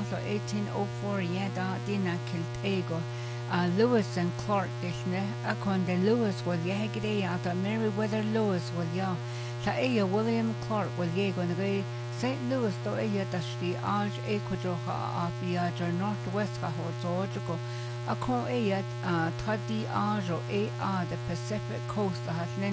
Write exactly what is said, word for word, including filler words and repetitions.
so eighteen oh four yada dina kiltego. Uh, Lewis and Clark dishne akon de Lewis was yagide ata Meriwether Lewis was ya sa eya William Clark was yego ngai Saint Louis do eya dashti aj equadroha afia jar northwest ka ho zojugo akon eya uh, tadi ajo e a the Pacific coast has